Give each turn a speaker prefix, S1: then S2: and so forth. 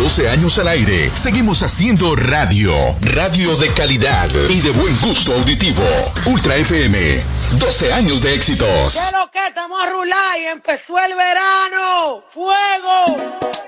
S1: 12 años al aire, seguimos haciendo radio. Radio de calidad y de buen gusto auditivo. Ultra FM, 12 años de éxitos.
S2: ¿Qué es lo que? Estamos a rular y empezó el verano. ¡Fuego!